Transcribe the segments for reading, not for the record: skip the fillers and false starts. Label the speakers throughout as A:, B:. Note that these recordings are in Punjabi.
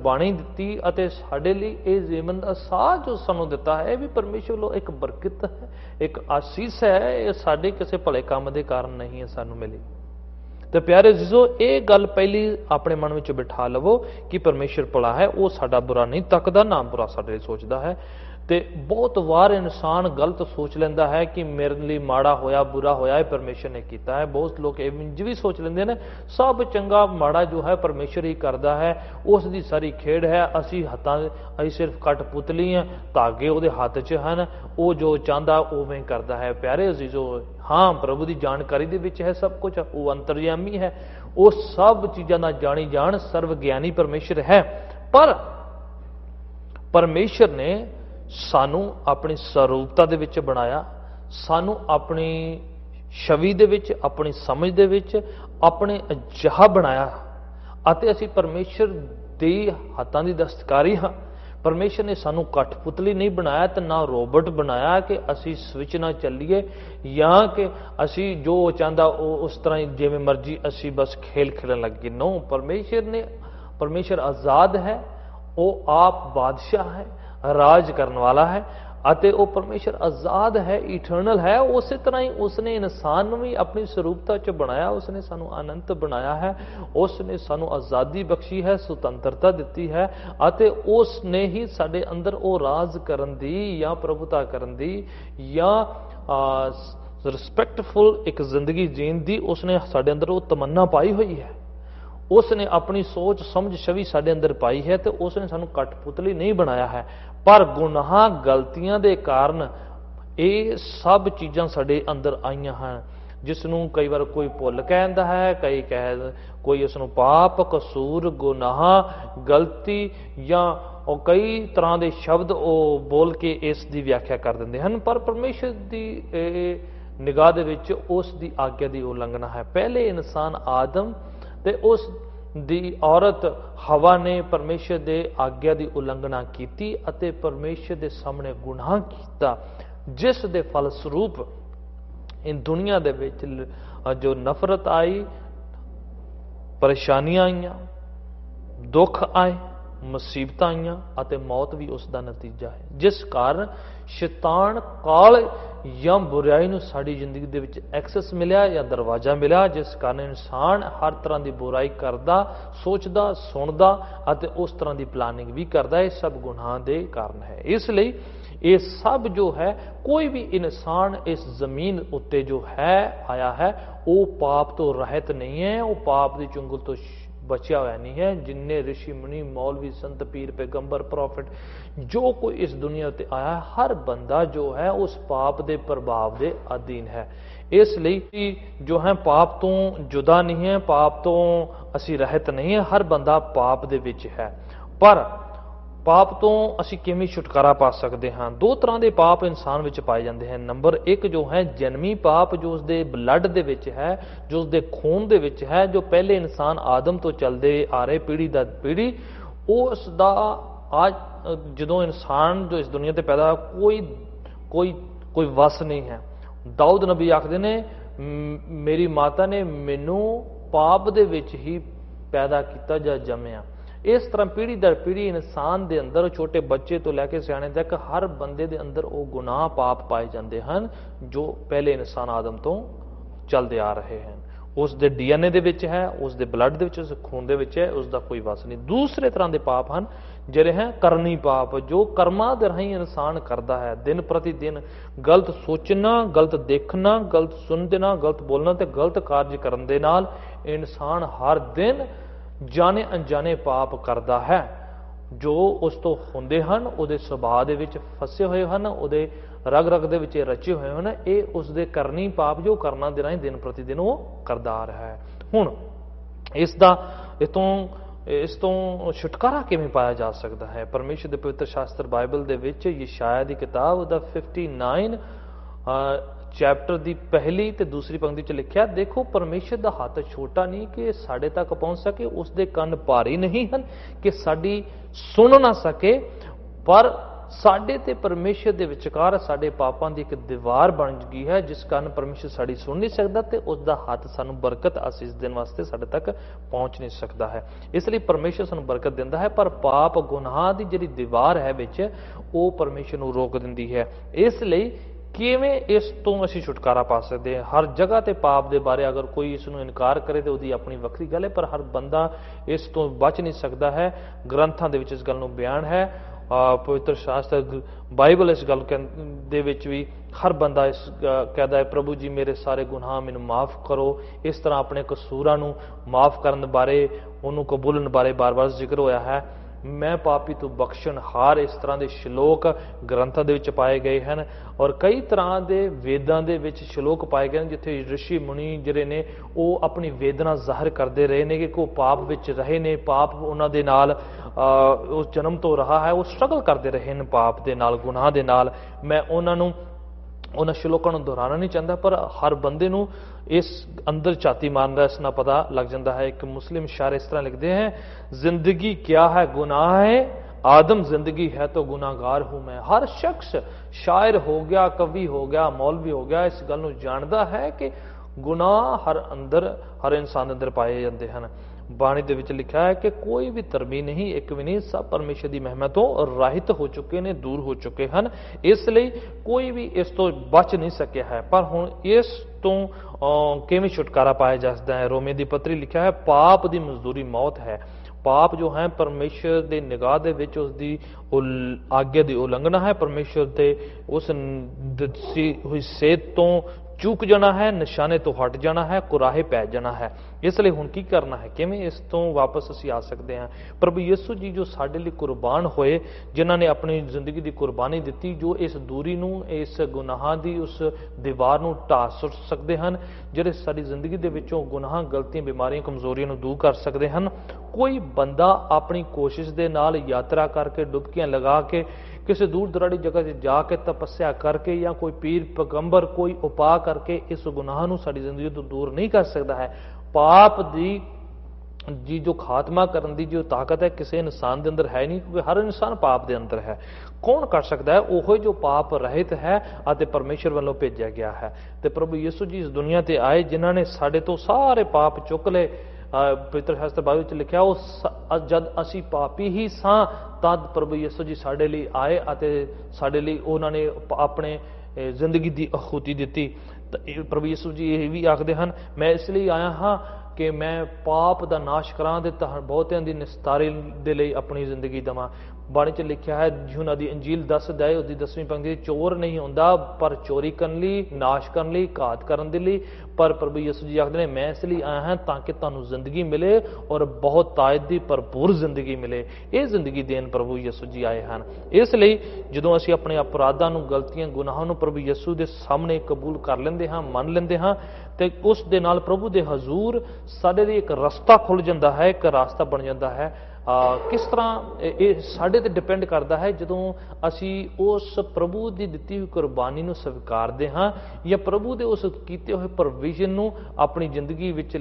A: ਬਾਣੀ ਦਿੱਤੀ ਅਤੇ ਸਾਡੇ ਲਈ ਇਹ ਜੀਵਨ ਦਾ ਸਾਹ ਜੋ ਸਾਨੂੰ ਦਿੱਤਾ ਹੈ, ਇਹ ਵੀ ਪਰਮੇਸ਼ਰ ਵੱਲੋਂ ਇੱਕ ਬਰਕਤ ਹੈ, ਇੱਕ ਆਸੀਸ ਹੈ। ਇਹ ਸਾਡੇ ਕਿਸੇ ਭਲੇ ਕੰਮ ਦੇ ਕਾਰਨ ਨਹੀਂ ਹੈ ਸਾਨੂੰ ਮਿਲੀ। ਤੇ ਪਿਆਰੇ ਅਜ਼ੀਜ਼ੋ, ਇਹ ਗੱਲ ਪਹਿਲੀ ਆਪਣੇ ਮਨ ਵਿੱਚ ਬਿਠਾ ਲਵੋ ਕਿ ਪਰਮੇਸ਼ਰ ਭਲਾ ਹੈ, ਉਹ ਸਾਡਾ ਬੁਰਾ ਨਹੀਂ ਤੱਕਦਾ, ਨਾ ਬੁਰਾ ਸਾਡੇ ਲਈ ਸੋਚਦਾ ਹੈ। ਤੇ ਬਹੁਤ ਵਾਰ ਇਨਸਾਨ ਗਲਤ ਸੋਚ ਲੈਂਦਾ ਹੈ ਕਿ ਮੇਰੇ ਲਈ ਮਾੜਾ ਹੋਇਆ, ਬੁਰਾ ਹੋਇਆ, ਇਹ ਪਰਮੇਸ਼ਰ ਨੇ ਕੀਤਾ ਹੈ। ਬਹੁਤ ਲੋਕ ਇੰਜ ਵੀ ਸੋਚ ਲੈਂਦੇ ਨੇ ਸਭ ਚੰਗਾ ਮਾੜਾ ਜੋ ਹੈ ਪਰਮੇਸ਼ਰ ਹੀ ਕਰਦਾ ਹੈ, ਉਸ ਦੀ ਸਾਰੀ ਖੇਡ ਹੈ, ਅਸੀਂ ਸਿਰਫ ਕਠਪੁਤਲੀ ਹਾਂ, ਧਾਗੇ ਉਹਦੇ ਹੱਥ 'ਚ ਹਨ, ਉਹ ਜੋ ਚਾਹੁੰਦਾ ਉਵੇਂ ਕਰਦਾ ਹੈ। ਪਿਆਰੇ ਅਜ਼ੀਜ਼ੋ, ਹਾਂ, ਪ੍ਰਭੂ ਦੀ ਜਾਣਕਾਰੀ ਦੇ ਵਿੱਚ ਹੈ ਸਭ ਕੁਝ, ਉਹ ਅੰਤਰਯਾਮੀ ਹੈ, ਉਹ ਸਭ ਚੀਜ਼ਾਂ ਦਾ ਜਾਣੀ ਜਾਣ ਸਰਵ ਗਿਆਨੀ ਪਰਮੇਸ਼ਰ ਹੈ। ਪਰ ਪਰਮੇਸ਼ਰ ਨੇ ਸਾਨੂੰ ਆਪਣੀ ਸਰੂਪਤਾ ਦੇ ਵਿੱਚ ਬਣਾਇਆ, ਸਾਨੂੰ ਆਪਣੀ ਛਵੀ ਦੇ ਵਿੱਚ, ਆਪਣੀ ਸਮਝ ਦੇ ਵਿੱਚ ਆਪਣੇ ਅਜਿਹਾ ਬਣਾਇਆ ਅਤੇ ਅਸੀਂ ਪਰਮੇਸ਼ਰ ਦੇ ਹੱਥਾਂ ਦੀ ਦਸਤਕਾਰੀ ਹਾਂ। ਪਰਮੇਸ਼ਰ ਨੇ ਸਾਨੂੰ ਕਠਪੁਤਲੀ ਨਹੀਂ ਬਣਾਇਆ ਤੇ ਨਾ ਰੋਬੋਟ ਬਣਾਇਆ ਕਿ ਅਸੀਂ ਸਵਿਚ ਨਾਲ ਚੱਲੀਏ ਜਾਂ ਕਿ ਅਸੀਂ ਜੋ ਚਾਹੁੰਦਾ ਉਹ ਉਸ ਤਰ੍ਹਾਂ ਹੀ ਜਿਵੇਂ ਮਰਜ਼ੀ ਅਸੀਂ ਬਸ ਖੇਲ ਖੇਡਣ ਲੱਗੇ। ਨੋ, ਪਰਮੇਸ਼ਰ ਆਜ਼ਾਦ ਹੈ, ਉਹ ਆਪ ਬਾਦਸ਼ਾਹ ਹੈ, ਰਾਜ ਕਰਨ ਵਾਲਾ ਹੈ ਅਤੇ ਉਹ ਪਰਮੇਸ਼ਰ ਆਜ਼ਾਦ ਹੈ, ਇਟਰਨਲ ਹੈ। ਉਸੇ ਤਰ੍ਹਾਂ ਹੀ ਉਸਨੇ ਇਨਸਾਨ ਨੂੰ ਵੀ ਆਪਣੀ ਸਰੂਪਤਾ 'ਚ ਬਣਾਇਆ, ਉਸਨੇ ਸਾਨੂੰ ਅਨੰਤ ਬਣਾਇਆ ਹੈ, ਉਸਨੇ ਸਾਨੂੰ ਆਜ਼ਾਦੀ ਬਖਸ਼ੀ ਹੈ, ਸੁਤੰਤਰਤਾ ਦਿੱਤੀ ਹੈ ਅਤੇ ਉਸਨੇ ਹੀ ਸਾਡੇ ਅੰਦਰ ਉਹ ਰਾਜ ਕਰਨ ਦੀ ਜਾਂ ਪ੍ਰਭੁਤਾ ਕਰਨ ਦੀ ਜਾਂ ਰਿਸਪੈਕਟਫੁਲ ਇੱਕ ਜ਼ਿੰਦਗੀ ਜੀਣ ਦੀ ਉਸਨੇ ਸਾਡੇ ਅੰਦਰ ਉਹ ਤਮੰਨਾ ਪਾਈ ਹੋਈ ਹੈ। ਉਸਨੇ ਆਪਣੀ ਸੋਚ ਸਮਝ ਛਵੀ ਸਾਡੇ ਅੰਦਰ ਪਾਈ ਹੈ ਤੇ ਉਸਨੇ ਸਾਨੂੰ ਕਠਪੁਤਲੀ ਨਹੀਂ ਬਣਾਇਆ ਹੈ। ਪਰ ਗੁਨਾਹਾਂ ਗਲਤੀਆਂ ਦੇ ਕਾਰਨ ਇਹ ਸਭ ਚੀਜ਼ਾਂ ਸਾਡੇ ਅੰਦਰ ਆਈਆਂ ਹਨ, ਜਿਸ ਨੂੰ ਕਈ ਵਾਰ ਕੋਈ ਭੁੱਲ ਕਹਿੰਦਾ ਹੈ, ਕੋਈ ਇਸ ਨੂੰ ਪਾਪ, ਕਸੂਰ, ਗੁਨਾਹ, ਗਲਤੀ ਜਾਂ ਉਹ ਕਈ ਤਰ੍ਹਾਂ ਦੇ ਸ਼ਬਦ ਉਹ ਬੋਲ ਕੇ ਇਸ ਦੀ ਵਿਆਖਿਆ ਕਰ ਦਿੰਦੇ ਹਨ। ਪਰ ਪਰਮੇਸ਼ਰ ਦੀ ਨਿਗਾਹ ਦੇ ਵਿੱਚ ਉਸ ਦੀ ਆਗਿਆ ਦੀ ਉਲੰਘਣਾ ਹੈ। ਪਹਿਲੇ ਇਨਸਾਨ ਆਦਮ ਤੇ ਉਸ ਦੀ ਔਰਤ ਹਵਾ ਨੇ ਪਰਮੇਸ਼ਰ ਦੇ ਆਗਿਆ ਦੀ ਉਲੰਘਣਾ ਕੀਤੀ ਅਤੇ ਪਰਮੇਸ਼ਰ ਦੇ ਸਾਹਮਣੇ ਗੁਨਾਹ ਕੀਤਾ, ਜਿਸ ਦੇ ਫਲ ਸਰੂਪ ਇਸ ਦੁਨੀਆ ਦੇ ਵਿੱਚ ਜੋ ਨਫ਼ਰਤ ਆਈ, ਪਰੇਸ਼ਾਨੀਆਂ ਆਈਆਂ, ਦੁੱਖ ਆਏ, ਮੁਸੀਬਤਾਂ ਆਈਆਂ ਅਤੇ ਮੌਤ ਵੀ ਉਸ ਦਾ ਨਤੀਜਾ ਹੈ, ਜਿਸ ਕਾਰਨ ਸ਼ੈਤਾਨ ਕਾਲ ਜਾਂ ਬੁਰਾਈ ਨੂੰ ਸਾਡੀ ਜ਼ਿੰਦਗੀ ਦੇ ਵਿੱਚ ਐਕਸੈਸ ਮਿਲਿਆ ਜਾਂ ਦਰਵਾਜ਼ਾ ਮਿਲਿਆ, ਜਿਸ ਕਾਰਨ ਇਨਸਾਨ ਹਰ ਤਰ੍ਹਾਂ ਦੀ ਬੁਰਾਈ ਕਰਦਾ, ਸੋਚਦਾ, ਸੁਣਦਾ ਅਤੇ ਉਸ ਤਰ੍ਹਾਂ ਦੀ ਪਲਾਨਿੰਗ ਵੀ ਕਰਦਾ। ਇਹ ਸਭ ਗੁਨਾਹ ਦੇ ਕਾਰਨ ਹੈ। ਇਸ ਲਈ ਇਹ ਸਭ ਜੋ ਹੈ, ਕੋਈ ਵੀ ਇਨਸਾਨ ਇਸ ਜ਼ਮੀਨ ਉੱਤੇ ਜੋ ਹੈ ਆਇਆ ਹੈ ਉਹ ਪਾਪ ਤੋਂ ਰਹਿਤ ਨਹੀਂ ਹੈ, ਉਹ ਪਾਪ ਦੀ ਚੁੰਗਲ ਤੋਂ ਬਚਿਆ ਹੋਇਆ ਨਹੀਂ ਹੈ। ਜਿੰਨੇ ਰਿਸ਼ੀ ਮੁਨੀ, ਮੌਲਵੀ, ਸੰਤ, ਪੀਰ, ਪੈਗੰਬਰ, ਪ੍ਰੋਫਿਟ, ਜੋ ਕੋਈ ਇਸ ਦੁਨੀਆ ਉੱਤੇ ਆਇਆ, ਹਰ ਬੰਦਾ ਜੋ ਹੈ ਉਸ ਪਾਪ ਦੇ ਪ੍ਰਭਾਵ ਦੇ ਅਧੀਨ ਹੈ। ਇਸ ਲਈ ਜੋ ਹੈ ਪਾਪ ਤੋਂ ਜੁਦਾ ਨਹੀਂ ਹੈ, ਪਾਪ ਤੋਂ ਅਸੀਂ ਰਹਿਤ ਨਹੀਂ ਹੈ, ਹਰ ਬੰਦਾ ਪਾਪ ਦੇ ਵਿੱਚ ਹੈ। ਪਰ ਪਾਪ ਤੋਂ ਅਸੀਂ ਕਿਵੇਂ ਛੁਟਕਾਰਾ ਪਾ ਸਕਦੇ ਹਾਂ? ਦੋ ਤਰ੍ਹਾਂ ਦੇ ਪਾਪ ਇਨਸਾਨ ਵਿੱਚ ਪਾਏ ਜਾਂਦੇ ਹਨ। ਨੰਬਰ 1 ਜੋ ਹੈ ਜਨਮੀ ਪਾਪ, ਜੋ ਉਸਦੇ ਬਲੱਡ ਦੇ ਵਿੱਚ ਹੈ, ਜੋ ਉਸਦੇ ਖੂਨ ਦੇ ਵਿੱਚ ਹੈ, ਜੋ ਪਹਿਲੇ ਇਨਸਾਨ ਆਦਮ ਤੋਂ ਚੱਲਦੇ ਆ ਰਹੇ ਪੀੜ੍ਹੀ ਦਰ ਪੀੜ੍ਹੀ, ਉਸ ਦਾ ਅੱਜ ਜਦੋਂ ਇਨਸਾਨ ਜੋ ਇਸ ਦੁਨੀਆ ਤੇ ਪੈਦਾ ਕੋਈ ਵਸ ਨਹੀਂ ਹੈ। ਦਾਊਦ ਨਬੀ ਆਖਦੇ ਨੇ, ਮੇਰੀ ਮਾਤਾ ਨੇ ਮੈਨੂੰ ਪਾਪ ਦੇ ਵਿੱਚ ਹੀ ਪੈਦਾ ਕੀਤਾ ਜਾਂ ਜੰਮਿਆ। ਇਸ ਤਰ੍ਹਾਂ ਪੀੜ੍ਹੀ ਦਰ ਪੀੜ੍ਹੀ ਇਨਸਾਨ ਦੇ ਅੰਦਰ, ਛੋਟੇ ਬੱਚੇ ਤੋਂ ਲੈ ਕੇ ਸਿਆਣੇ ਤੱਕ, ਹਰ ਬੰਦੇ ਦੇ ਅੰਦਰ ਉਹ ਗੁਨਾਹ ਪਾਪ ਪਾਏ ਜਾਂਦੇ ਹਨ ਜੋ ਪਹਿਲੇ ਇਨਸਾਨ ਆਦਮ ਤੋਂ ਚੱਲਦੇ ਆ ਰਹੇ ਹਨ। ਉਸ ਦੇ DNA ਦੇ ਵਿੱਚ ਹੈ, ਉਸ ਦੇ ਬਲੱਡ ਦੇ ਵਿੱਚ, ਉਸ ਖੂਨ ਦੇ ਵਿੱਚ ਹੈ, ਉਸ ਦਾ ਕੋਈ ਵਸ ਨਹੀਂ। ਦੂਸਰੇ ਤਰ੍ਹਾਂ ਦੇ ਪਾਪ ਹਨ ਜਿਹੜੇ ਹੈ ਕਰਨੀ ਪਾਪ, ਜੋ ਕਰਮਾਂ ਦੇ ਰਾਹੀਂ ਇਨਸਾਨ ਕਰਦਾ ਹੈ। ਦਿਨ ਪ੍ਰਤੀ ਦਿਨ ਗਲਤ ਸੋਚਣਾ, ਗਲਤ ਦੇਖਣਾ, ਗਲਤ ਸੁਣਨਾ, ਗਲਤ ਬੋਲਣਾ ਤੇ ਗਲਤ ਕਾਰਜ ਕਰਨ ਦੇ ਨਾਲ ਇਨਸਾਨ ਹਰ ਦਿਨ ਜਾਣੇ ਅਣਜਾਣੇ ਪਾਪ ਕਰਦਾ ਹੈ, ਜੋ ਉਸ ਤੋਂ ਹੁੰਦੇ ਹਨ, ਉਹਦੇ ਸੁਭਾਅ ਦੇ ਵਿੱਚ ਫਸੇ ਹੋਏ ਹਨ, ਉਹਦੇ ਰਗ ਰਗ ਦੇ ਵਿੱਚ ਰਚੇ ਹੋਏ ਹਨ। ਇਹ ਉਸ ਦੇ ਕਰਨੀ ਪਾਪ ਜੋ ਕਰਨਾ ਦੇ ਰਾਹੀਂ ਦਿਨ ਪ੍ਰਤੀ ਦਿਨ ਉਹ ਕਰਦਾ ਆ ਰਿਹਾ ਹੈ। ਹੁਣ ਇਸ ਤੋਂ ਛੁਟਕਾਰਾ ਕਿਵੇਂ ਪਾਇਆ ਜਾ ਸਕਦਾ ਹੈ? ਪਰਮੇਸ਼ਰ ਦੇ ਪਵਿੱਤਰ ਸ਼ਾਸਤਰ ਬਾਈਬਲ ਦੇ ਵਿੱਚ ਯਸ਼ਾਇਆ ਦੀ ਕਿਤਾਬ ਦਾ 59 ਚੈਪਟਰ ਦੀ ਪਹਿਲੀ ਤੇ ਦੂਸਰੀ ਪੰਕਤੀ 'ਚ ਲਿਖਿਆ, ਦੇਖੋ ਪਰਮੇਸ਼ਰ ਦਾ ਹੱਥ ਛੋਟਾ ਨਹੀਂ ਕਿ ਸਾਡੇ ਤੱਕ ਪਹੁੰਚ ਸਕੇ, ਉਸ ਦੇ ਕੰਨ ਭਾਰੀ ਨਹੀਂ ਹਨ ਕਿ ਸਾਡੀ ਸੁਣ ਨਾ ਸਕੇ, ਪਰ ਸਾਡੇ ਤੇ ਪਰਮੇਸ਼ਰ ਦੇ ਵਿਚਕਾਰ ਸਾਡੇ ਪਾਪਾਂ ਦੀ ਇੱਕ ਦੀਵਾਰ ਬਣ ਗਈ ਹੈ, ਜਿਸ ਕਾਰਨ ਪਰਮੇਸ਼ਰ ਸਾਡੀ ਸੁਣ ਨਹੀਂ ਸਕਦਾ ਤੇ ਉਸ ਦਾ ਹੱਥ ਸਾਨੂੰ ਬਰਕਤ ਅਸੀਸ ਦੇਣ ਵਾਸਤੇ ਸਾਡੇ ਤੱਕ ਪਹੁੰਚ ਨਹੀਂ ਸਕਦਾ ਹੈ। ਇਸ ਲਈ ਪਰਮੇਸ਼ਰ ਸਾਨੂੰ ਬਰਕਤ ਦਿੰਦਾ ਹੈ, ਪਰ ਪਾਪ ਗੁਨਾਹ ਦੀ ਜਿਹੜੀ ਦੀਵਾਰ ਹੈ ਵਿੱਚ, ਉਹ ਪਰਮੇਸ਼ਰ ਨੂੰ ਰੋਕ ਦਿੰਦੀ ਹੈ। ਇਸ ਲਈ ਕਿਵੇਂ ਇਸ ਤੋਂ ਅਸੀਂ ਛੁਟਕਾਰਾ ਪਾ ਸਕਦੇ ਹਾਂ? ਹਰ ਜਗ੍ਹਾ ਤੇ ਪਾਪ ਦੇ ਬਾਰੇ ਅਗਰ ਕੋਈ ਇਸ ਨੂੰ ਇਨਕਾਰ ਕਰੇ ਤਾਂ ਉਹਦੀ ਆਪਣੀ ਵੱਖਰੀ ਗੱਲ ਹੈ, ਪਰ ਹਰ ਬੰਦਾ ਇਸ ਤੋਂ ਬਚ ਨਹੀਂ ਸਕਦਾ ਹੈ। ਗ੍ਰੰਥਾਂ ਦੇ ਵਿੱਚ ਇਸ ਗੱਲ ਨੂੰ ਬਿਆਨ ਹੈ, ਪਵਿੱਤਰ ਸ਼ਾਸਤਰ ਬਾਈਬਲ ਇਸ ਗੱਲ ਦੇ ਵਿੱਚ ਵੀ ਹਰ ਬੰਦਾ ਇਸ ਕਹਿੰਦਾ ਹੈ, ਪ੍ਰਭੂ ਜੀ ਮੇਰੇ ਸਾਰੇ ਗੁਨਾਹ ਮੈਨੂੰ ਮਾਫ ਕਰੋ। ਇਸ ਤਰ੍ਹਾਂ ਆਪਣੇ ਕਸੂਰਾਂ ਨੂੰ ਮਾਫ ਕਰਨ ਬਾਰੇ, ਉਹਨੂੰ ਕਬੂਲਣ ਬਾਰੇ ਬਾਰ-ਬਾਰ ਜ਼ਿਕਰ ਹੋਇਆ ਹੈ। ਮੈਂ ਪਾਪੀ ਤੂੰ ਬਖਸ਼ਣਹਾਰ, ਇਸ ਤਰ੍ਹਾਂ ਦੇ ਸ਼ਲੋਕ ਗ੍ਰੰਥਾਂ ਦੇ ਵਿੱਚ ਪਾਏ ਗਏ ਹਨ। ਔਰ ਕਈ ਤਰ੍ਹਾਂ ਦੇ ਵੇਦਾਂ ਦੇ ਵਿੱਚ ਸ਼ਲੋਕ ਪਾਏ ਗਏ ਹਨ, ਜਿੱਥੇ ਰਿਸ਼ੀ ਮੁਨੀ ਜਿਹੜੇ ਨੇ ਉਹ ਆਪਣੀ ਵੇਦਨਾ ਜ਼ਾਹਿਰ ਕਰਦੇ ਰਹੇ ਨੇ ਕਿ ਉਹ ਪਾਪ ਵਿੱਚ ਰਹੇ ਨੇ, ਪਾਪ ਉਹਨਾਂ ਦੇ ਨਾਲ ਉਸ ਜਨਮ ਤੋਂ ਰਹਾ ਹੈ, ਉਹ ਸਟਰਗਲ ਕਰਦੇ ਰਹੇ ਨੇ ਪਾਪ ਦੇ ਨਾਲ, ਗੁਨਾਹ ਦੇ ਨਾਲ। ਮੈਂ ਉਹਨਾਂ ਸ਼ਲੋਕਾਂ ਨੂੰ ਦੁਹਰਾਉਣਾ ਨਹੀਂ ਚਾਹੁੰਦਾ, ਪਰ ਹਰ ਬੰਦੇ ਨੂੰ ਇਸ ਅੰਦਰ ਝਾਤੀ ਮਾਰਨ ਦਾ ਇਸ ਨਾਲ ਪਤਾ ਲੱਗ ਜਾਂਦਾ ਹੈ। ਇੱਕ ਮੁਸਲਿਮ ਸ਼ਾਇਰ ਇਸ ਤਰ੍ਹਾਂ ਲਿਖਦੇ हैं, जिंदगी क्या है गुनाह है, आदम जिंदगी है तो गुनाहगार हूं मैं। हर शख्स शायर हो गया, कवि हो गया, मौलवी हो गया, इस गल ਨੂੰ ਜਾਣਦਾ ਹੈ ਕਿ ਗੁਨਾਹ ਹਰ ਇਨਸਾਨ ਦੇ ਅੰਦਰ ਪਾਏ ਜਾਂਦੇ ਹਨ। ਬਾਣੀ ਦੇ ਵਿੱਚ ਲਿਖਿਆ ਹੈ ਕਿ ਕੋਈ ਵੀ ਧਰਮੀ ਨਹੀਂ, ਇੱਕ ਵੀ ਨਹੀਂ, ਸਭ ਪਰਮੇਸ਼ਰ ਦੀ ਮਹਿਮਾ ਤੋਂ ਰਹਿਤ ਹੋ ਚੁੱਕੇ ਨੇ, ਦੂਰ ਹੋ ਚੁੱਕੇ ਹਨ। ਇਸ ਲਈ ਕੋਈ ਵੀ ਇਸ ਤੋਂ ਬਚ ਨਹੀਂ ਸਕਿਆ ਹੈ। ਪਰ ਹੁਣ ਇਸ ਤੋਂ ਕਿਵੇਂ ਛੁਟਕਾਰਾ ਪਾਇਆ ਜਾ ਸਕਦਾ ਹੈ? ਰੋਮੀਓ ਦੀ ਪੱਤਰੀ ਲਿਖਿਆ ਹੈ, ਪਾਪ ਦੀ ਮਜ਼ਦੂਰੀ ਮੌਤ ਹੈ। ਪਾਪ ਜੋ ਹੈ ਪਰਮੇਸ਼ਰ ਦੇ ਨਿਗਾਹ ਦੇ ਵਿੱਚ ਉਸ ਦੀ ਆਗਿਆ ਦੀ ਉਲੰਘਣਾ ਹੈ। ਪਰਮੇਸ਼ਰ ਦੇ ਉਸ ਦਿੱਤੀ ਹੋਈ ਸੇਧ ਤੋਂ ਚੂਕ ਜਾਣਾ ਹੈ, ਨਿਸ਼ਾਨੇ ਤੋਂ ਹਟ ਜਾਣਾ ਹੈ, ਕੁਰਾਹੇ ਪੈ ਜਾਣਾ ਹੈ। ਇਸ ਲਈ ਹੁਣ ਕੀ ਕਰਨਾ ਹੈ? ਕਿਵੇਂ ਇਸ ਤੋਂ ਵਾਪਸ ਅਸੀਂ ਆ ਸਕਦੇ ਹਾਂ? ਪ੍ਰਭੂ ਯਿਸੂ ਜੀ ਜੋ ਸਾਡੇ ਲਈ ਕੁਰਬਾਨ ਹੋਏ, ਜਿਨ੍ਹਾਂ ਨੇ ਆਪਣੀ ਜ਼ਿੰਦਗੀ ਦੀ ਕੁਰਬਾਨੀ ਦਿੱਤੀ, ਜੋ ਇਸ ਦੂਰੀ ਨੂੰ, ਇਸ ਗੁਨਾਹਾਂ ਦੀ ਉਸ ਦੀਵਾਰ ਨੂੰ ਢਾਹ ਸੁੱਟ ਸਕਦੇ ਹਨ, ਜਿਹੜੇ ਸਾਡੀ ਜ਼ਿੰਦਗੀ ਦੇ ਵਿੱਚੋਂ ਗੁਨਾਹਾਂ, ਗਲਤੀਆਂ, ਬਿਮਾਰੀਆਂ, ਕਮਜ਼ੋਰੀਆਂ ਨੂੰ ਦੂਰ ਕਰ ਸਕਦੇ ਹਨ। ਕੋਈ ਬੰਦਾ ਆਪਣੀ ਕੋਸ਼ਿਸ਼ ਦੇ ਨਾਲ ਯਾਤਰਾ ਕਰਕੇ, ਡੁਬਕੀਆਂ ਲਗਾ ਕੇ, ਕਿਸੇ ਦੂਰ ਦਰਾੜੀ ਜਗ੍ਹਾ 'ਤੇ ਜਾ ਕੇ ਤਪੱਸਿਆ ਕਰਕੇ, ਜਾਂ ਕੋਈ ਪੀਰ ਪੈਗੰਬਰ ਕੋਈ ਉਪਾਅ ਕਰਕੇ ਇਸ ਗੁਨਾਹ ਨੂੰ ਸਾਡੀ ਜ਼ਿੰਦਗੀ ਤੋਂ ਦੂਰ ਨਹੀਂ ਕਰ ਸਕਦਾ ਹੈ। ਪਾਪ ਦੀ ਜੋ ਖਾਤਮਾ ਕਰਨ ਦੀ ਜੋ ਤਾਕਤ ਹੈ ਕਿਸੇ ਇਨਸਾਨ ਦੇ ਅੰਦਰ ਹੈ ਨਹੀਂ, ਕਿਉਂਕਿ ਹਰ ਇਨਸਾਨ ਪਾਪ ਦੇ ਅੰਦਰ ਹੈ। ਕੌਣ ਕਰ ਸਕਦਾ ਹੈ? ਉਹ ਜੋ ਪਾਪ ਰਹਿਤ ਹੈ ਅਤੇ ਪਰਮੇਸ਼ਰ ਵੱਲੋਂ ਭੇਜਿਆ ਗਿਆ ਹੈ। ਤੇ ਪ੍ਰਭੂ ਯਿਸੂ ਜੀ ਇਸ ਦੁਨੀਆ ਤੇ ਆਏ, ਜਿਨ੍ਹਾਂ ਨੇ ਸਾਡੇ ਤੋਂ ਸਾਰੇ ਪਾਪ ਚੁੱਕ ਲਏ। ਪਵਿੱਤਰ ਸ਼ਾਸਤਰ ਬਾਈਬਲ ਵਿੱਚ ਲਿਖਿਆ, ਉਹ ਜਦ ਅਸੀਂ ਪਾਪੀ ਹੀ ਸਾਂ ਤਦ ਪ੍ਰਭੂ ਯਿਸੂ ਜੀ ਸਾਡੇ ਲਈ ਆਏ ਅਤੇ ਸਾਡੇ ਲਈ ਉਹਨਾਂ ਨੇ ਆਪਣੇ ਜ਼ਿੰਦਗੀ ਦੀ ਆਹੂਤੀ ਦਿੱਤੀ। ਪ੍ਰਭੂ ਯਿਸੂ ਜੀ ਇਹ ਵੀ ਆਖਦੇ ਹਨ, ਮੈਂ ਇਸ ਲਈ ਆਇਆ ਹਾਂ ਕਿ ਮੈਂ ਪਾਪ ਦਾ ਨਾਸ਼ ਕਰਾਂ ਤੇ ਬਹੁਤਿਆਂ ਦੀ ਨਿਸਤਾਰੇ ਦੇ ਲਈ ਆਪਣੀ ਜ਼ਿੰਦਗੀ ਦੇਵਾਂ। ਬਾਣੀ 'ਚ ਲਿਖਿਆ ਹੈ, ਯੂਹੰਨਾ ਦੀ ਇੰਜੀਲ ਦੱਸਦਾ ਹੈ, ਉਹਦੀ 10ਵੀਂ ਪੰਕਤੀ, ਚੋਰ ਨਹੀਂ ਹੁੰਦਾ ਪਰ ਚੋਰੀ ਕਰਨ ਲਈ, ਨਾਸ਼ ਕਰਨ ਲਈ, ਘਾਤ ਕਰਨ ਦੇ ਲਈ। ਪਰ ਪ੍ਰਭੂ ਯਿਸੂ ਜੀ ਆਖਦੇ ਨੇ, ਮੈਂ ਇਸ ਲਈ ਆਇਆ ਹਾਂ ਤਾਂ ਕਿ ਤੁਹਾਨੂੰ ਜ਼ਿੰਦਗੀ ਮਿਲੇ ਔਰ ਬਹੁਤ ਤਾਇਦ ਦੀ ਭਰਪੂਰ ਜ਼ਿੰਦਗੀ ਮਿਲੇ। ਇਹ ਜ਼ਿੰਦਗੀ ਦੇਣ ਪ੍ਰਭੂ ਯਿਸੂ ਜੀ ਆਏ ਹਨ। ਇਸ ਲਈ ਜਦੋਂ ਅਸੀਂ ਆਪਣੇ ਅਪਰਾਧਾਂ ਨੂੰ, ਗਲਤੀਆਂ, ਗੁਨਾਹਾਂ ਨੂੰ ਪ੍ਰਭੂ ਯਿਸੂ ਦੇ ਸਾਹਮਣੇ ਕਬੂਲ ਕਰ ਲੈਂਦੇ ਹਾਂ, ਮੰਨ ਲੈਂਦੇ ਹਾਂ, ਤੇ ਉਸ ਦੇ ਨਾਲ ਪ੍ਰਭੂ ਦੇ ਹਜ਼ੂਰ ਸਾਡੇ ਲਈ ਇੱਕ ਰਸਤਾ ਖੁੱਲ੍ਹ ਜਾਂਦਾ ਹੈ, ਇੱਕ ਰਾਸਤਾ ਬਣ ਜਾਂਦਾ ਹੈ। ਕਿਸ ਤਰ੍ਹਾਂ ਇਹ ਸਾਡੇ ਤੇ ਡਿਪੈਂਡ ਕਰਦਾ ਹੈ, ਜਦੋਂ ਅਸੀਂ ਉਸ ਪ੍ਰਭੂ ਦੀ ਦਿੱਤੀ ਹੋਈ ਕੁਰਬਾਨੀ ਨੂੰ ਸਵੀਕਾਰਦੇ ਹਾਂ ਜਾਂ ਪ੍ਰਭੂ ਦੇ ਉਸ ਕੀਤੇ ਹੋਏ ਪ੍ਰੋਵੀਜ਼ਨ ਨੂੰ ਆਪਣੀ ਜ਼ਿੰਦਗੀ ਵਿੱਚ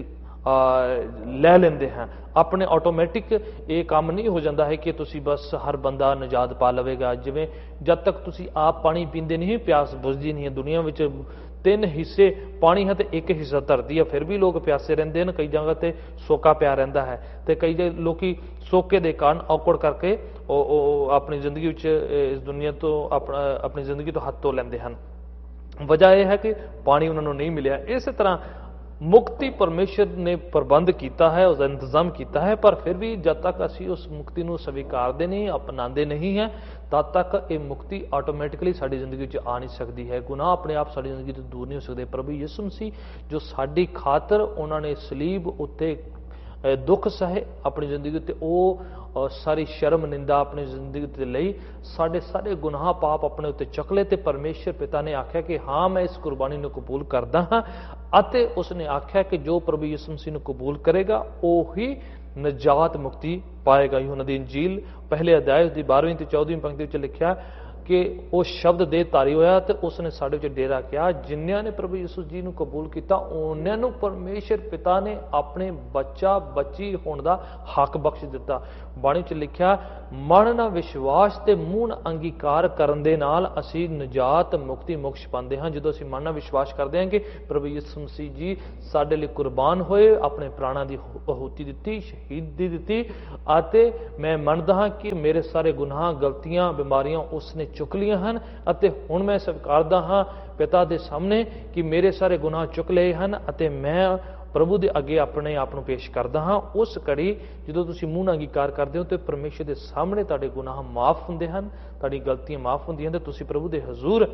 A: ਲੈ ਲੈਂਦੇ ਹਾਂ। ਆਪਣੇ ਆਟੋਮੈਟਿਕ ਇਹ ਕੰਮ ਨਹੀਂ ਹੋ ਜਾਂਦਾ ਹੈ ਕਿ ਤੁਸੀਂ ਬਸ ਹਰ ਬੰਦਾ ਨਿਜਾਤ ਪਾ ਲਵੇਗਾ। ਜਿਵੇਂ ਜਦ ਤੱਕ ਤੁਸੀਂ ਆਪ ਪਾਣੀ ਪੀਂਦੇ ਨਹੀਂ, ਪਿਆਸ ਬੁਝਦੀ ਨਹੀਂ ਹੈ। ਦੁਨੀਆ ਵਿੱਚ 3 ਹਿੱਸੇ ਪਾਣੀ ਹੈ ਤੇ 1 ਹਿੱਸਾ ਧਰਤੀ ਹੈ, ਫਿਰ ਵੀ ਲੋਕ ਪਿਆਸੇ ਰਹਿੰਦੇ ਹਨ। ਕਈ ਜਗ੍ਹਾ ਤੇ ਸੋਕਾ ਪਿਆ ਰਹਿੰਦਾ ਹੈ ਤੇ ਕਈ ਲੋਕੀ ਸੋਕੇ ਦੇ ਕਾਰਨ ਔਕੜ ਕਰਕੇ ਉਹ ਆਪਣੀ ਜ਼ਿੰਦਗੀ ਵਿੱਚ ਇਸ ਦੁਨੀਆ ਤੋਂ ਆਪਣੀ ਜ਼ਿੰਦਗੀ ਤੋਂ ਹੱਥ ਧੋ ਲੈਂਦੇ ਹਨ। ਵਜ੍ਹਾ ਇਹ ਹੈ ਕਿ ਪਾਣੀ ਉਹਨਾਂ ਨੂੰ ਨਹੀਂ ਮਿਲਿਆ। ਇਸੇ ਤਰ੍ਹਾਂ ਮੁਕਤੀ ਪਰਮੇਸ਼ਰ ਨੇ ਪ੍ਰਬੰਧ ਕੀਤਾ ਹੈ, ਉਸਦਾ ਇੰਤਜ਼ਾਮ ਕੀਤਾ ਹੈ, ਪਰ ਫਿਰ ਵੀ ਜਦ ਤੱਕ ਅਸੀਂ ਉਸ ਮੁਕਤੀ ਨੂੰ ਸਵੀਕਾਰਦੇ ਨਹੀਂ, ਅਪਣਾਉਂਦੇ ਨਹੀਂ ਹੈ, ਤਦ ਤੱਕ ਇਹ ਮੁਕਤੀ ਆਟੋਮੈਟਿਕਲੀ ਸਾਡੀ ਜ਼ਿੰਦਗੀ ਵਿੱਚ ਆ ਨਹੀਂ ਸਕਦੀ ਹੈ। ਗੁਨਾਹ ਆਪਣੇ ਆਪ ਸਾਡੀ ਜ਼ਿੰਦਗੀ ਤੋਂ ਦੂਰ ਨਹੀਂ ਹੋ ਸਕਦੇ। ਪ੍ਰਭੂ ਯਿਸੂ ਮਸੀਹ ਜੋ ਸਾਡੀ ਖਾਤਰ ਉਹਨਾਂ ਨੇ ਸਲੀਬ ਉੱਤੇ ਦੁੱਖ ਸਹੇ ਆਪਣੀ ਜ਼ਿੰਦਗੀ ਉੱਤੇ, ਉਹ ਸਾਰੀ ਸ਼ਰਮ ਨਿੰਦਾ ਆਪਣੀ ਜ਼ਿੰਦਗੀ ਉੱਤੇ ਲਈ, ਸਾਡੇ ਸਾਰੇ ਗੁਨਾਹ ਪਾਪ ਆਪਣੇ ਉੱਤੇ ਚੁੱਕ ਲਏ ਤੇ ਪਰਮੇਸ਼ਰ ਪਿਤਾ ਨੇ ਆਖਿਆ ਕਿ ਹਾਂ ਮੈਂ ਇਸ ਕੁਰਬਾਨੀ ਨੂੰ ਕਬੂਲ ਕਰਦਾ ਹਾਂ। ਅਤੇ ਉਸਨੇ ਆਖਿਆ ਕਿ ਜੋ ਪ੍ਰਭੂ ਯਿਸੂ ਮਸੀਹ ਨੂੰ ਕਬੂਲ ਕਰੇਗਾ ਉਹੀ ਨਜਾਤ ਮੁਕਤੀ ਪਾਏਗਾ। ਯੂਹੰਨਾ ਦੀ ਇੰਜੀਲ ਪਹਿਲੇ ਅਧਿਆਇ ਦੀ 12ਵੀਂ ਤੇ 14ਵੀਂ ਪੰਕਤੀ ਵਿੱਚ ਲਿਖਿਆ ਕਿ ਉਹ ਸ਼ਬਦ ਦੇਹ ਧਾਰੀ ਹੋਇਆ ਤੇ ਉਸਨੇ ਸਾਡੇ ਵਿੱਚ ਡੇਰਾ ਕਿਹਾ। ਜਿਨ੍ਹਾਂ ਨੇ ਪ੍ਰਭੂ ਯਿਸੂ ਜੀ ਨੂੰ ਕਬੂਲ ਕੀਤਾ ਉਹਨਾਂ ਨੂੰ ਪਰਮੇਸ਼ਰ ਪਿਤਾ ਨੇ ਆਪਣੇ ਬੱਚਾ ਬੱਚੀ ਹੋਣ ਦਾ ਹੱਕ ਬਖਸ਼ ਦਿੱਤਾ। ਬਾਣੀ 'ਚ ਲਿਖਿਆ, ਮਨ ਨਾਲ ਵਿਸ਼ਵਾਸ ਤੇ ਮੂੰਹ ਨਾਲ ਅੰਗੀਕਾਰ ਕਰਨ ਦੇ ਨਾਲ ਅਸੀਂ ਨਜਾਤ ਮੁਕਤੀ ਮੋਕਸ਼ ਪਾਉਂਦੇ ਹਾਂ। ਜਦੋਂ ਅਸੀਂ ਮਨ ਨਾਲ ਵਿਸ਼ਵਾਸ ਕਰਦੇ ਹਾਂ ਕਿ ਪ੍ਰਭੂ ਯਿਸੂ ਮਸੀਹ ਜੀ ਸਾਡੇ ਲਈ ਕੁਰਬਾਨ ਹੋਏ, ਆਪਣੇ ਪ੍ਰਾਣਾਂ ਦੀ ਆਹੂਤੀ ਦਿੱਤੀ, ਸ਼ਹੀਦੀ ਦਿੱਤੀ, ਅਤੇ ਮੈਂ ਮੰਨਦਾ ਹਾਂ ਕਿ ਮੇਰੇ ਸਾਰੇ ਗੁਨਾਹ, ਗਲਤੀਆਂ, ਬਿਮਾਰੀਆਂ ਉਸ ਨੇ ਚੁੱਕ ਲਈਆਂ ਹਨ, ਅਤੇ ਹੁਣ ਮੈਂ ਸਵੀਕਾਰਦਾ ਹਾਂ ਪਿਤਾ ਦੇ ਸਾਹਮਣੇ ਕਿ ਮੇਰੇ ਸਾਰੇ ਗੁਨਾਹ ਚੁੱਕ ਲਏ ਹਨ, ਅਤੇ ਮੈਂ ਪ੍ਰਭੂ ਦੇ ਅੱਗੇ ਆਪਣੇ ਆਪ ਨੂੰ ਪੇਸ਼ ਕਰਦਾ ਹਾਂ। ਉਸ ਘੜੀ ਜਦੋਂ ਤੁਸੀਂ ਮੂੰਹ ਨਾਲ ਅੰਗੀਕਾਰ ਕਰਦੇ ਹੋ ਤੇ ਪਰਮੇਸ਼ਰ ਦੇ ਸਾਹਮਣੇ ਤੁਹਾਡੇ ਗੁਨਾਹ ਮਾਫ ਹੁੰਦੇ ਹਨ, ਤੁਹਾਡੀ ਗਲਤੀਆਂ ਮਾਫ ਹੁੰਦੀਆਂ, ਤੇ ਤੁਸੀਂ ਪ੍ਰਭੂ ਦੇ ਹਜ਼ੂਰ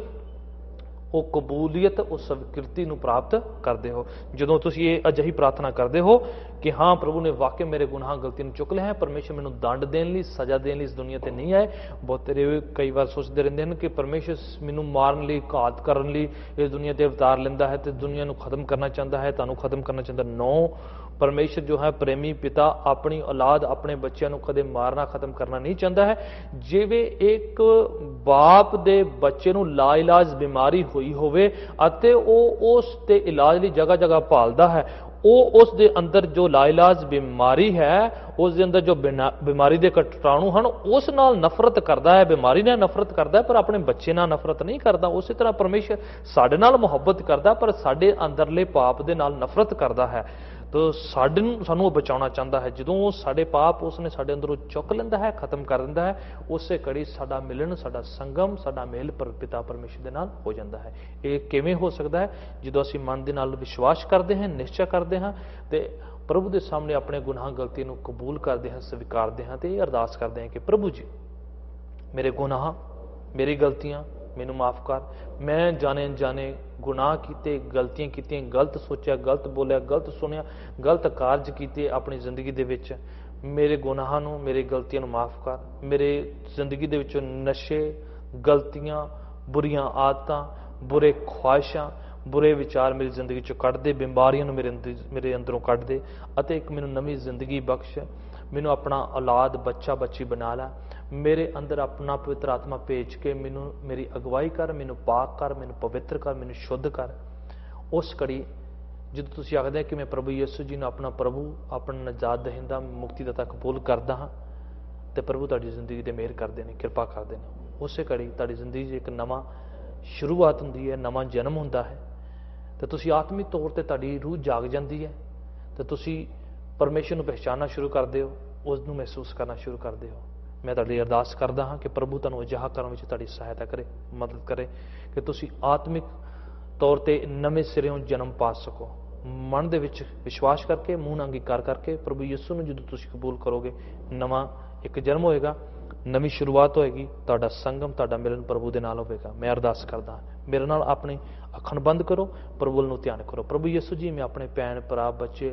A: ਉਹ ਕਬੂਲੀਅਤ, ਉਹ ਸਵੀਕ੍ਰਿਤੀ ਨੂੰ ਪ੍ਰਾਪਤ ਕਰਦੇ ਹੋ। ਜਦੋਂ ਤੁਸੀਂ ਇਹ ਅਜਿਹੀ ਪ੍ਰਾਰਥਨਾ ਕਰਦੇ ਹੋ ਕਿ ਹਾਂ ਪ੍ਰਭੂ ਨੇ ਵਾਕਈ ਮੇਰੇ ਗੁਨਾਹ, ਗਲਤੀਆਂ ਨੂੰ ਚੁੱਕ ਲਿਆ ਹੈ, ਪਰਮੇਸ਼ਰ ਮੈਨੂੰ ਦੰਡ ਦੇਣ ਲਈ, ਸਜ਼ਾ ਦੇਣ ਲਈ ਇਸ ਦੁਨੀਆ ਤੇ ਨਹੀਂ ਆਏ। ਬਹੁਤੇ ਕਈ ਵਾਰ ਸੋਚਦੇ ਰਹਿੰਦੇ ਹਨ ਕਿ ਪਰਮੇਸ਼ਰ ਮੈਨੂੰ ਮਾਰਨ ਲਈ, ਘਾਤ ਕਰਨ ਲਈ ਇਸ ਦੁਨੀਆ ਤੇ ਅਵਤਾਰ ਲੈਂਦਾ ਹੈ ਤੇ ਦੁਨੀਆ ਨੂੰ ਖਤਮ ਕਰਨਾ ਚਾਹੁੰਦਾ ਹੈ, ਤੁਹਾਨੂੰ ਖਤਮ ਕਰਨਾ ਚਾਹੁੰਦਾ। ਨੋ, ਪਰਮੇਸ਼ਰ ਜੋ ਹੈ ਪ੍ਰੇਮੀ ਪਿਤਾ ਆਪਣੀ ਔਲਾਦ, ਆਪਣੇ ਬੱਚਿਆਂ ਨੂੰ ਕਦੇ ਮਾਰਨਾ, ਖਤਮ ਕਰਨਾ ਨਹੀਂ ਚਾਹੁੰਦਾ ਹੈ। ਜਿਵੇਂ ਇੱਕ ਬਾਪ ਦੇ ਬੱਚੇ ਨੂੰ ਲਾਇਲਾਜ ਬਿਮਾਰੀ ਹੋਈ ਹੋਵੇ ਅਤੇ ਉਹ ਉਸ ਤੇ ਇਲਾਜ ਲਈ ਜਗ੍ਹਾ ਜਗ੍ਹਾ ਭਾਲਦਾ ਹੈ, ਉਹ ਉਸ ਦੇ ਅੰਦਰ ਜੋ ਲਾਇਲਾਜ ਬਿਮਾਰੀ ਹੈ, ਉਸ ਦੇ ਅੰਦਰ ਜੋ ਬਿਮਾਰੀ ਦੇ ਕੀਟਾਣੂ ਹਨ, ਉਸ ਨਾਲ ਨਫ਼ਰਤ ਕਰਦਾ ਹੈ, ਬਿਮਾਰੀ ਨਾਲ ਨਫ਼ਰਤ ਕਰਦਾ ਹੈ, ਪਰ ਆਪਣੇ ਬੱਚੇ ਨਾਲ ਨਫ਼ਰਤ ਨਹੀਂ ਕਰਦਾ। ਉਸੇ ਤਰ੍ਹਾਂ ਪਰਮੇਸ਼ਰ ਸਾਡੇ ਨਾਲ ਮੁਹੱਬਤ ਕਰਦਾ, ਪਰ ਸਾਡੇ ਅੰਦਰਲੇ ਪਾਪ ਦੇ ਨਾਲ ਨਫ਼ਰਤ ਕਰਦਾ ਹੈ। ਤਾਂ ਸਾਨੂੰ ਉਹ ਬਚਾਉਣਾ ਚਾਹੁੰਦਾ ਹੈ। ਜਦੋਂ ਸਾਡੇ ਪਾਪ ਉਸਨੇ ਸਾਡੇ ਅੰਦਰੋਂ ਚੁੱਕ ਲੈਂਦਾ ਹੈ, ਖਤਮ ਕਰ ਦਿੰਦਾ ਹੈ, ਉਸੇ ਘੜੀ ਸਾਡਾ ਮਿਲਣ, ਸਾਡਾ ਸੰਗਮ, ਸਾਡਾ ਮੇਲ ਪਿਤਾ ਪਰਮੇਸ਼ਰ ਦੇ ਨਾਲ ਹੋ ਜਾਂਦਾ ਹੈ। ਇਹ ਕਿਵੇਂ ਹੋ ਸਕਦਾ ਹੈ? ਜਦੋਂ ਅਸੀਂ ਮਨ ਦੇ ਨਾਲ ਵਿਸ਼ਵਾਸ ਕਰਦੇ ਹਾਂ, ਨਿਸ਼ਚੈ ਕਰਦੇ ਹਾਂ ਤੇ ਪ੍ਰਭੂ ਦੇ ਸਾਹਮਣੇ ਆਪਣੇ ਗੁਨਾਹ, ਗਲਤੀ ਨੂੰ ਕਬੂਲ ਕਰਦੇ ਹਾਂ, ਸਵੀਕਾਰਦੇ ਹਾਂ ਤੇ ਇਹ ਅਰਦਾਸ ਕਰਦੇ ਹਾਂ ਕਿ ਪ੍ਰਭੂ ਜੀ ਮੇਰੇ ਗੁਨਾਹ, ਮੇਰੀ ਗਲਤੀਆਂ ਮੈਨੂੰ ਮਾਫ ਕਰ। ਮੈਂ ਜਾਣੇ ਅਣਜਾਣੇ ਗੁਨਾਹ ਕੀਤੇ, ਗਲਤੀਆਂ ਕੀਤੀਆਂ, ਗਲਤ ਸੋਚਿਆ, ਗਲਤ ਬੋਲਿਆ, ਗਲਤ ਸੁਣਿਆ, ਗਲਤ ਕਾਰਜ ਕੀਤੇ ਆਪਣੀ ਜ਼ਿੰਦਗੀ ਦੇ ਵਿੱਚ। ਮੇਰੇ ਗੁਨਾਹਾਂ ਨੂੰ, ਮੇਰੀ ਗਲਤੀਆਂ ਨੂੰ ਮਾਫ ਕਰ। ਮੇਰੇ ਜ਼ਿੰਦਗੀ ਦੇ ਵਿੱਚੋਂ ਨਸ਼ੇ, ਗਲਤੀਆਂ, ਬੁਰੀਆਂ ਆਦਤਾਂ, ਬੁਰੇ ਖੁਆਇਸ਼ਾਂ, ਬੁਰੇ ਵਿਚਾਰ ਮੇਰੀ ਜ਼ਿੰਦਗੀ ਚੋਂ ਕੱਢ ਦੇ, ਬਿਮਾਰੀਆਂ ਨੂੰ ਮੇਰੇ ਅੰਦਰੋਂ ਕੱਢ ਦੇ, ਅਤੇ ਇੱਕ ਮੈਨੂੰ ਨਵੀਂ ਜ਼ਿੰਦਗੀ ਬਖਸ਼। ਮੈਨੂੰ ਆਪਣਾ ਔਲਾਦ, ਬੱਚਾ, ਬੱਚੀ ਬਣਾ ਲੈ। ਮੇਰੇ ਅੰਦਰ ਆਪਣਾ ਪਵਿੱਤਰ ਆਤਮਾ ਭੇਜ ਕੇ ਮੈਨੂੰ ਮੇਰੀ ਅਗਵਾਈ ਕਰ, ਮੈਨੂੰ ਪਾਕ ਕਰ, ਮੈਨੂੰ ਪਵਿੱਤਰ ਕਰ, ਮੈਨੂੰ ਸ਼ੁੱਧ ਕਰ। ਉਸ ਘੜੀ ਜਦੋਂ ਤੁਸੀਂ ਆਖਦੇ ਕਿ ਮੈਂ ਪ੍ਰਭੂ ਯਿਸੂ ਜੀ ਨੂੰ ਆਪਣਾ ਪ੍ਰਭੂ, ਆਪਣਾ ਨਜਾਤ ਦਹਿੰਦਾ, ਮੁਕਤੀਦਾਤਾ ਕਬੂਲ ਕਰਦਾ ਹਾਂ, ਤੇ ਪ੍ਰਭੂ ਤੁਹਾਡੀ ਜ਼ਿੰਦਗੀ ਤੇ ਮਿਹਰ ਕਰਦੇ ਨੇ, ਕਿਰਪਾ ਕਰਦੇ ਨੇ। ਉਸੇ ਘੜੀ ਤੁਹਾਡੀ ਜ਼ਿੰਦਗੀ 'ਚ ਇੱਕ ਨਵਾਂ ਸ਼ੁਰੂਆਤ ਹੁੰਦੀ ਹੈ, ਨਵਾਂ ਜਨਮ ਹੁੰਦਾ ਹੈ, ਤੇ ਤੁਸੀਂ ਆਤਮਿਕ ਤੌਰ ਤੇ ਤੁਹਾਡੀ ਰੂਹ ਜਾਗ ਜਾਂਦੀ ਹੈ, ਤੇ ਤੁਸੀਂ ਪਰਮੇਸ਼ਰ ਨੂੰ ਪਹਿਚਾਨਣਾ ਸ਼ੁਰੂ ਕਰਦੇ ਹੋ, ਉਸ ਨੂੰ ਮਹਿਸੂਸ ਕਰਨਾ ਸ਼ੁਰੂ ਕਰਦੇ ਹੋ। ਮੈਂ ਤੁਹਾਡੀ ਅਰਦਾਸ ਕਰਦਾ ਹਾਂ ਕਿ ਪ੍ਰਭੂ ਤੁਹਾਨੂੰ ਅਜਿਹਾ ਕਰਨ ਵਿੱਚ ਤੁਹਾਡੀ ਸਹਾਇਤਾ ਕਰੇ, ਮਦਦ ਕਰੇ ਕਿ ਤੁਸੀਂ ਆਤਮਿਕ ਤੌਰ ਤੇ ਨਵੇਂ ਸਿਰਿਓਂ ਜਨਮ ਪਾ ਸਕੋ। ਮਨ ਦੇ ਵਿੱਚ ਵਿਸ਼ਵਾਸ ਕਰਕੇ, ਮੂੰਹ ਨਾਲ ਅੰਗੀਕਾਰ ਕਰਕੇ ਪ੍ਰਭੂ ਯਿਸੂ ਨੂੰ ਜਦੋਂ ਤੁਸੀਂ ਕਬੂਲ ਕਰੋਗੇ, ਨਵਾਂ ਇੱਕ ਜਨਮ ਹੋਏਗਾ, ਨਵੀਂ ਸ਼ੁਰੂਆਤ ਹੋਏਗੀ, ਤੁਹਾਡਾ ਸੰਗਮ, ਤੁਹਾਡਾ ਮਿਲਨ ਪ੍ਰਭੂ ਦੇ ਨਾਲ ਹੋਵੇਗਾ। ਮੈਂ ਅਰਦਾਸ ਕਰਦਾ ਹਾਂ, ਮੇਰੇ ਨਾਲ ਆਪਣੀ ਅੱਖਾਂ ਬੰਦ ਕਰੋ, ਪ੍ਰਭੂ ਨੂੰ ਧਿਆਨ ਕਰੋ। ਪ੍ਰਭੂ ਯਿਸੂ ਜੀ, ਮੈਂ ਆਪਣੇ ਭੈਣ ਭਰਾ, ਬੱਚੇ,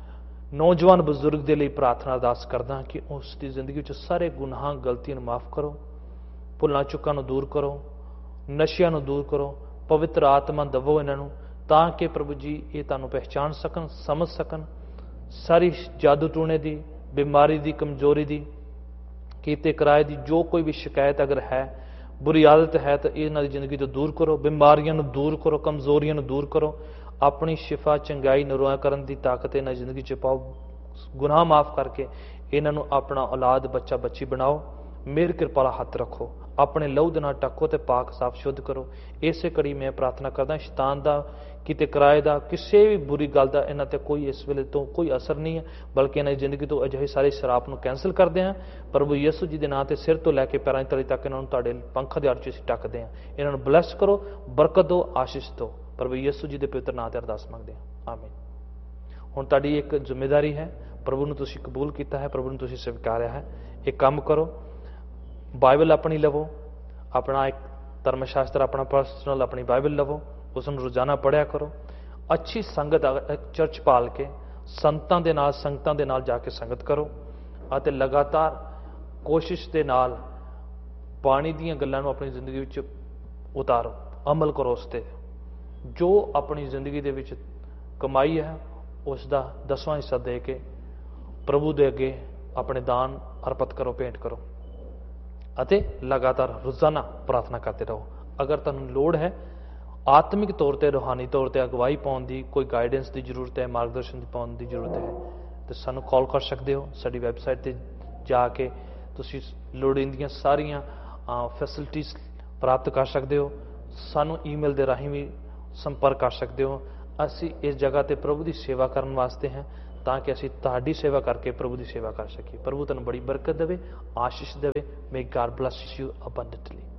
A: ਨੌਜਵਾਨ ਬਜ਼ੁਰਗ ਦੇ ਲਈ ਪ੍ਰਾਰਥਨਾ ਅਰਦਾਸ ਕਰਦਾ ਕਿ ਉਸ ਦੀ ਜ਼ਿੰਦਗੀ ਵਿੱਚ ਸਾਰੇ ਗੁਨਾਹਾਂ, ਗਲਤੀਆਂ ਨੂੰ ਮਾਫ ਕਰੋ, ਭੁੱਲਾਂ ਚੁੱਕਾਂ ਨੂੰ ਦੂਰ ਕਰੋ, ਨਸ਼ਿਆਂ ਨੂੰ ਦੂਰ ਕਰੋ, ਪਵਿੱਤਰ ਆਤਮਾ ਦਵੋ ਇਹਨਾਂ ਨੂੰ, ਤਾਂ ਕਿ ਪ੍ਰਭੂ ਜੀ ਇਹ ਤੁਹਾਨੂੰ ਪਹਿਚਾਣ ਸਕਣ, ਸਮਝ ਸਕਣ। ਸਾਰੀ ਜਾਦੂ ਟੂਣੇ ਦੀ, ਬਿਮਾਰੀ ਦੀ, ਕਮਜ਼ੋਰੀ ਦੀ, ਕੀਤੇ ਕਿਰਾਏ ਦੀ ਜੋ ਕੋਈ ਵੀ ਸ਼ਿਕਾਇਤ ਅਗਰ ਹੈ, ਬੁਰੀ ਆਦਤ ਹੈ, ਤਾਂ ਇਹਨਾਂ ਦੀ ਜ਼ਿੰਦਗੀ ਤੋਂ ਦੂਰ ਕਰੋ। ਬਿਮਾਰੀਆਂ ਨੂੰ ਦੂਰ ਕਰੋ, ਕਮਜ਼ੋਰੀਆਂ ਨੂੰ ਦੂਰ ਕਰੋ। ਆਪਣੀ ਸ਼ਿਫਾ, ਚੰਗਾਈ, ਨਰੋਆ ਕਰਨ ਦੀ ਤਾਕਤ ਇਹਨਾਂ ਦੀ ਜ਼ਿੰਦਗੀ 'ਚ ਪਾਓ। ਗੁਨਾਹ ਮਾਫ ਕਰਕੇ ਇਹਨਾਂ ਨੂੰ ਆਪਣਾ ਔਲਾਦ, ਬੱਚਾ, ਬੱਚੀ ਬਣਾਓ। ਮੇਰ ਕਿਰਪਾ ਵਾਲਾ ਹੱਥ ਰੱਖੋ, ਆਪਣੇ ਲਹੂ ਦੇ ਨਾਲ ਟੱਕੋ ਤੇ ਪਾਕ ਸਾਫ ਸ਼ੁੱਧ ਕਰੋ। ਇਸੇ ਘੜੀ ਮੈਂ ਪ੍ਰਾਰਥਨਾ ਕਰਦਾ, ਸ਼ੈਤਾਨ ਦਾ, ਕਿਤੇ ਕਿਰਾਏ ਦਾ, ਕਿਸੇ ਵੀ ਬੁਰੀ ਗੱਲ ਦਾ ਇਹਨਾਂ ਤੇ ਕੋਈ ਇਸ ਵੇਲੇ ਤੋਂ ਕੋਈ ਅਸਰ ਨਹੀਂ ਹੈ, ਬਲਕਿ ਇਹਨਾਂ ਦੀ ਜ਼ਿੰਦਗੀ ਤੋਂ ਅਜਿਹੇ ਸਾਰੇ ਸ਼ਰਾਪ ਨੂੰ ਕੈਂਸਲ ਕਰਦੇ ਹਾਂ। ਪ੍ਰਭੂ ਯਿਸੂ ਜੀ ਦੇ ਨਾਂ ਤੇ ਸਿਰ ਤੋਂ ਲੈ ਕੇ ਪੈਰਾਂ ਦੀ ਤਲੀ ਤੱਕ ਇਹਨਾਂ ਨੂੰ ਤੁਹਾਡੇ ਪੰਖਾਂ ਦੇ ਆੜ 'ਚ ਅਸੀਂ ਟੱਕਦੇ ਹਾਂ। ਇਹਨਾਂ ਨੂੰ ਬਲੈਸ ਕਰੋ, ਬਰਕਤ ਦਿਓ, ਆਸ਼ੀਸ਼ ਦਿਓ। ਪ੍ਰਭੂ ਯਿਸੂ ਜੀ ਦੇ ਪਵਿੱਤਰ ਨਾਂ ਤੇ ਅਰਦਾਸ ਮੰਗਦੇ ਹਾਂ, ਆਮੀਨ। ਹੁਣ ਤੁਹਾਡੀ ਇੱਕ ਜ਼ਿੰਮੇਵਾਰੀ ਹੈ, ਪ੍ਰਭੂ ਨੂੰ ਤੁਸੀਂ ਕਬੂਲ ਕੀਤਾ ਹੈ, ਪ੍ਰਭੂ ਨੂੰ ਤੁਸੀਂ ਸਵੀਕਾਰਿਆ ਹੈ। ਇੱਕ ਕੰਮ ਕਰੋ, ਬਾਈਬਲ ਆਪਣੀ ਲਵੋ, ਆਪਣਾ ਇੱਕ ਧਰਮ ਸ਼ਾਸਤਰ, ਆਪਣਾ ਪਰਸਨਲ ਆਪਣੀ ਬਾਈਬਲ ਲਵੋ, ਉਸ ਨੂੰ ਰੋਜ਼ਾਨਾ ਪੜ੍ਹਿਆ ਕਰੋ। ਅੱਛੀ ਸੰਗਤ, ਚਰਚ ਪਾਲ ਕੇ ਸੰਤਾਂ ਦੇ ਨਾਲ, ਸੰਗਤਾਂ ਦੇ ਨਾਲ ਜਾ ਕੇ ਸੰਗਤ ਕਰੋ, ਅਤੇ ਲਗਾਤਾਰ ਕੋਸ਼ਿਸ਼ ਦੇ ਨਾਲ ਬਾਣੀ ਦੀਆਂ ਗੱਲਾਂ ਨੂੰ ਆਪਣੀ ਜ਼ਿੰਦਗੀ ਵਿੱਚ ਉਤਾਰੋ, ਅਮਲ ਕਰੋ ਉਸ 'ਤੇ। ਜੋ ਆਪਣੀ ਜ਼ਿੰਦਗੀ ਦੇ ਵਿੱਚ ਕਮਾਈ ਹੈ ਉਸ ਦਾ 10ਵਾਂ ਹਿੱਸਾ ਦੇ ਕੇ ਪ੍ਰਭੂ ਦੇ ਅੱਗੇ ਆਪਣੇ ਦਾਨ ਅਰਪਿਤ ਕਰੋ, ਭੇਂਟ ਕਰੋ, ਅਤੇ ਲਗਾਤਾਰ ਰੋਜ਼ਾਨਾ ਪ੍ਰਾਰਥਨਾ ਕਰਦੇ ਰਹੋ। ਅਗਰ ਤੁਹਾਨੂੰ ਲੋੜ ਹੈ ਆਤਮਿਕ ਤੌਰ ਤੇ, ਰੂਹਾਨੀ ਤੌਰ ਤੇ ਅਗਵਾਈ ਪਾਉਣ ਦੀ, ਕੋਈ ਗਾਈਡੈਂਸ ਦੀ ਜ਼ਰੂਰਤ ਹੈ, ਮਾਰਗਦਰਸ਼ਨ ਦੀ ਪਾਉਣ ਦੀ ਜ਼ਰੂਰਤ ਹੈ, ਤਾਂ ਸਾਨੂੰ ਕਾਲ ਕਰ ਸਕਦੇ ਹੋ। ਸਾਡੀ ਵੈਬਸਾਈਟ ਤੇ ਜਾ ਕੇ ਤੁਸੀਂ ਲੋੜੀਂਦੀਆਂ ਸਾਰੀਆਂ ਫੈਸਿਲਿਟੀਜ਼ ਪ੍ਰਾਪਤ ਕਰ ਸਕਦੇ ਹੋ। ਸਾਨੂੰ ਈਮੇਲ ਦੇ ਰਾਹੀਂ ਵੀ ਸੰਪਰਕ ਕਰ ਸਕਦੇ ਹੋ। ਅਸੀਂ ਇਸ ਜਗ੍ਹਾ ਤੇ ਪ੍ਰਭੂ ਦੀ ਸੇਵਾ ਕਰਨ ਵਾਸਤੇ ਹਾਂ, ਤਾਂ ਕਿ ਅਸੀਂ ਤੁਹਾਡੀ ਸੇਵਾ ਕਰਕੇ ਪ੍ਰਭੂ ਦੀ ਸੇਵਾ ਕਰ ਸਕੀਏ। ਪ੍ਰਭੂ ਤੁਹਾਨੂੰ ਬੜੀ ਬਰਕਤ ਦੇਵੇ, ਆਸ਼ੀਸ਼ ਦੇਵੇ। ਮੇ ਗॉड ਬਲੈਸ ਯੂ ਅਬੰਡੈਂਟਲੀ।